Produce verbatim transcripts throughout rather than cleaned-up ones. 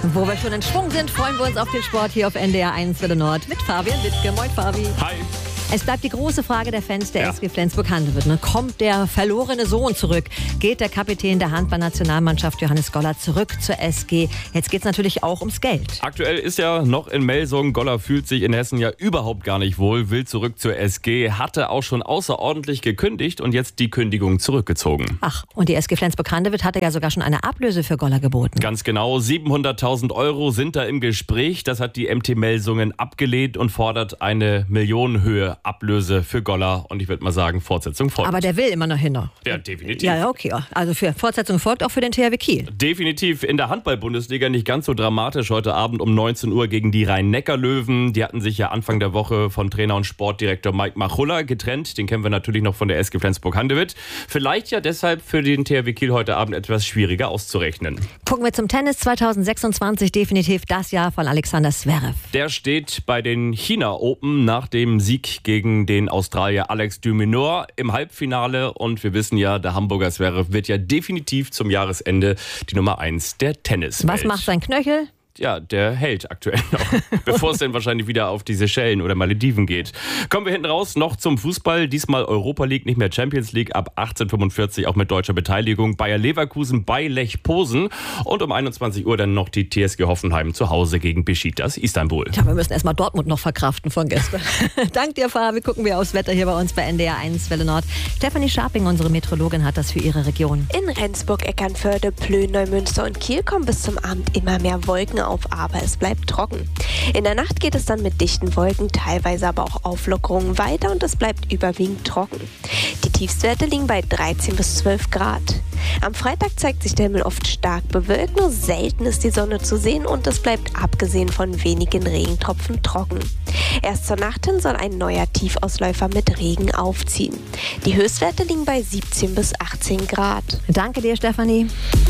Wo wir schon in Schwung sind, freuen wir uns auf den Sport hier auf N D R eins Welle Nord mit Fabian Wittke. Moin Fabi. Hi. Es bleibt die große Frage der Fans der Ja. S G Flensburg-Handewitt. Ne? Kommt der verlorene Sohn zurück? Geht der Kapitän der Handball-Nationalmannschaft Johannes Goller zurück zur S G? Jetzt geht es natürlich auch ums Geld. Aktuell ist ja noch in Melsungen. Goller fühlt sich in Hessen ja überhaupt gar nicht wohl, will zurück zur S G, hatte auch schon außerordentlich gekündigt und jetzt die Kündigung zurückgezogen. Ach, und die S G Flensburg-Handewitt hatte ja sogar schon eine Ablöse für Goller geboten. Ganz genau, siebenhunderttausend Euro sind da im Gespräch. Das hat die M T Melsungen abgelehnt und fordert eine Millionenhöhe Ablöse für Goller. Und ich würde mal sagen, Fortsetzung folgt. Aber der will immer noch hin. Noch. Ja, definitiv. Ja, ja, okay. Also für Fortsetzung folgt auch für den T H W Kiel. Definitiv in der Handball-Bundesliga nicht ganz so dramatisch. Heute Abend um neunzehn Uhr gegen die Rhein-Neckar-Löwen. Die hatten sich ja Anfang der Woche von Trainer und Sportdirektor Mike Machulla getrennt. Den kennen wir natürlich noch von der S G Flensburg-Handewitt. Vielleicht ja deshalb für den T H W Kiel heute Abend etwas schwieriger auszurechnen. Gucken wir zum Tennis. zweitausendsechsundzwanzig definitiv das Jahr von Alexander Zverev. Der steht bei den China Open nach dem Sieg gegen den Australier Alex de Minaur im Halbfinale. Und wir wissen ja, der Hamburger Zverev wird ja definitiv zum Jahresende die Nummer eins der Tenniswelt. Was macht sein Knöchel? Ja, der hält aktuell noch, bevor es dann wahrscheinlich wieder auf die Seychellen oder Malediven geht. Kommen wir hinten raus noch zum Fußball. Diesmal Europa League, nicht mehr Champions League. Ab achtzehnhundertfünfundvierzig auch mit deutscher Beteiligung. Bayer Leverkusen bei Lech Posen. Und um einundzwanzig Uhr dann noch die T S G Hoffenheim zu Hause gegen Beşiktaş Istanbul. Ja, wir müssen erstmal Dortmund noch verkraften von gestern. Dank dir, Fabi. Gucken wir aufs Wetter hier bei uns bei N D R eins Welle Nord. Stephanie Scharping, unsere Meteorologin, hat das für ihre Region. In Rendsburg, Eckernförde, Plön, Neumünster und Kiel kommen bis zum Abend immer mehr Wolken auf, aber es bleibt trocken. In der Nacht geht es dann mit dichten Wolken, teilweise aber auch Auflockerungen weiter und es bleibt überwiegend trocken. Die Tiefstwerte liegen bei dreizehn bis zwölf Grad. Am Freitag zeigt sich der Himmel oft stark bewölkt, nur selten ist die Sonne zu sehen und es bleibt abgesehen von wenigen Regentropfen trocken. Erst zur Nacht hin soll ein neuer Tiefausläufer mit Regen aufziehen. Die Höchstwerte liegen bei siebzehn bis achtzehn Grad. Danke dir, Stephanie.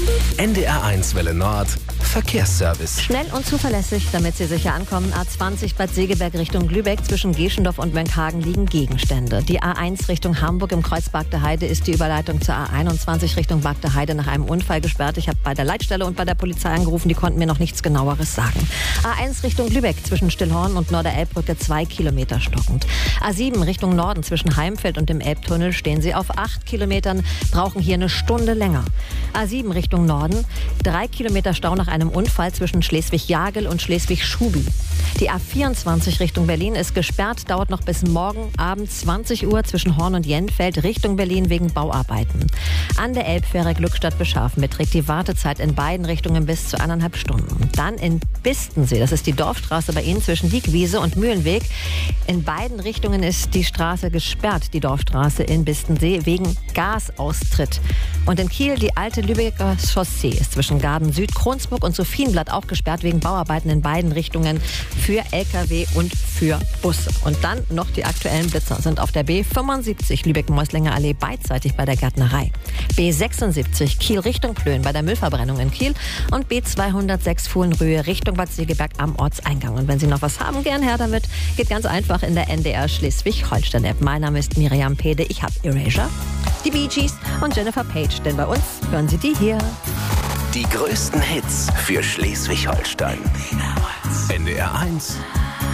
N D R eins Welle Nord Verkehrsservice. Schnell und zuverlässig, damit Sie sicher ankommen. A zwanzig Bad Segeberg Richtung Lübeck. Zwischen Geschendorf und Mönckehagen liegen Gegenstände. Die A eins Richtung Hamburg im Kreuz Bagdeheide ist die Überleitung zur A einundzwanzig Richtung Bagdeheide nach einem Unfall gesperrt. Ich habe bei der Leitstelle und bei der Polizei angerufen, die konnten mir noch nichts Genaueres sagen. A eins Richtung Lübeck zwischen Stillhorn und Norderelbbrücke zwei Kilometer stockend. A sieben Richtung Norden zwischen Heimfeld und dem Elbtunnel stehen Sie auf acht Kilometern, brauchen hier eine Stunde länger. A sieben Richtung Norden, drei Kilometer Stau nach einem Unfall zwischen Schleswig-Jagel und Schleswig-Schubi. Die A vierundzwanzig Richtung Berlin ist gesperrt, dauert noch bis morgen Abend zwanzig Uhr zwischen Horn und Jenfeld Richtung Berlin wegen Bauarbeiten. An der Elbfähre Glückstadt-Beschafen beträgt die Wartezeit in beiden Richtungen bis zu eineinhalb Stunden. Dann in Bistensee, das ist die Dorfstraße bei Ihnen zwischen Diekwiese und Mühlenweg. In beiden Richtungen ist die Straße gesperrt, die Dorfstraße in Bistensee, wegen Gasaustritt. Und in Kiel die alte Lübecker Chaussee ist zwischen Garden Süd, Kronsburg und Sophienblatt auch gesperrt wegen Bauarbeiten in beiden Richtungen für L K W und für Busse. Und dann noch die aktuellen Blitzer sind auf der B fünfundsiebzig Lübeck-Mäuslinger Allee beidseitig bei der Gärtnerei, B sechsundsiebzig Kiel Richtung Plön bei der Müllverbrennung in Kiel und B zweihundertsechs Fuhlenrühe Richtung Bad Segeberg am Ortseingang. Und wenn Sie noch was haben, gern her damit. Geht ganz einfach in der N D R Schleswig-Holstein-App. Mein Name ist Miriam Pede. Ich habe Erasure, die Bee Gees und Jennifer Page. Denn bei uns hören Sie die hier. Die größten Hits für Schleswig-Holstein. N D R eins